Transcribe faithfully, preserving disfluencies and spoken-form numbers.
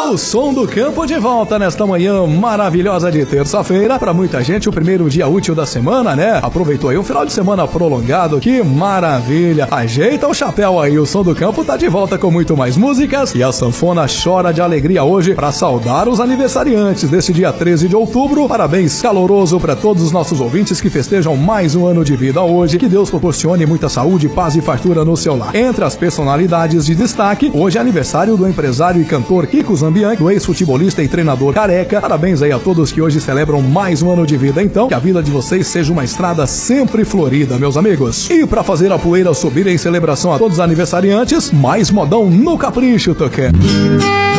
O Som do Campo de volta nesta manhã maravilhosa de terça-feira. Para muita gente, o primeiro dia útil da semana, né? Aproveitou aí um final de semana prolongado. Que maravilha! Ajeita o chapéu aí, o Som do Campo tá de volta com muito mais músicas. E a sanfona chora de alegria hoje para saudar os aniversariantes desse dia treze de outubro. Parabéns caloroso para todos os nossos ouvintes que festejam mais um ano de vida hoje. Que Deus proporcione muita saúde, paz e fartura no seu lar. Entre as personalidades de destaque, hoje é aniversário do empresário e cantor Kiko Zambianchi, do ex-futebolista e treinador Careca. Parabéns aí a todos que hoje celebram mais um ano de vida. Então, que a vida de vocês seja uma estrada sempre florida, meus amigos. E para fazer a poeira subir em celebração a todos os aniversariantes, mais modão no capricho, toque.